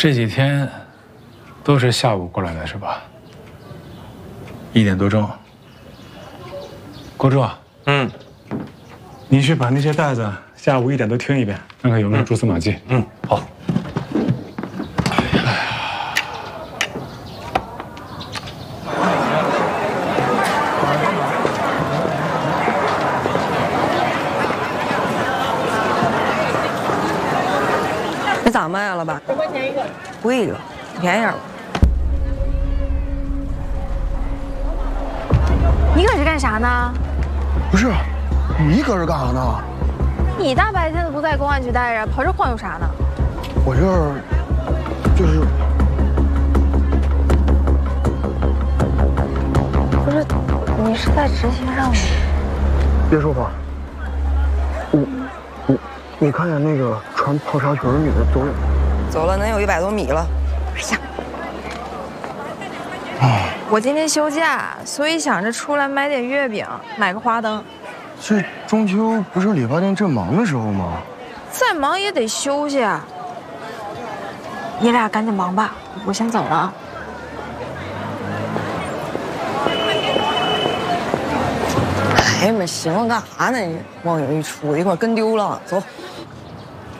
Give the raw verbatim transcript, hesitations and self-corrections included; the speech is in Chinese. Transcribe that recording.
这几天都是下午过来的是吧？一点多钟。国柱， 嗯， 你去把那些袋子下午一点都听一遍，看看有没有蛛丝马迹。 嗯，好。 这咋卖了吧？十块钱一个。贵了，便宜点吧。 你搁这干啥呢？ 不是，你搁这干啥呢？ 你大白天的不在公安局待着，跑这晃悠啥呢？ 我这儿就是， 不是，你是在执行任务？ 别说话。我我，你看见那个穿泡纱裙的女的走了？ 走了能有一百多米了。 哎呀！哎，我今天休假，所以想着出来买点月饼，买个花灯。 这中秋不是理发店正忙的时候吗？ 再忙也得休息啊。你俩赶紧忙吧，我先走了啊。 哎呀妈，行了，干啥呢？你往有一出，一会儿跟丢了，走。